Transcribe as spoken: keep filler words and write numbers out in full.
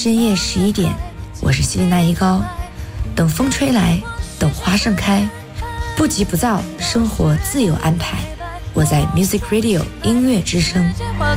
深夜十一点，我是希利娜一高，等风吹来，等花盛开，不急不躁，生活自有安排。我在 Music Radio 音乐之声。